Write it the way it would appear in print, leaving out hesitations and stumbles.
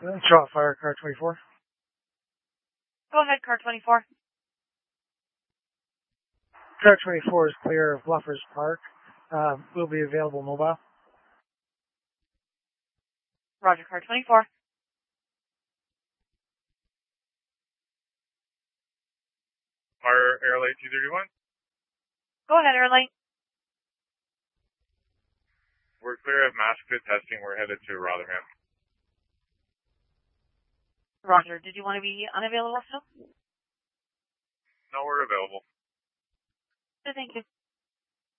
Shot fire, car 24. Go ahead, car 24. Car 24 is clear of Bluffers Park. Will be available mobile. Roger, car 24. Fire Airlight 231. Go ahead, Airlight. We're clear of mask fit testing. We're headed to Rotherham. Roger, did you want to be unavailable still? No, we're available. Thank you.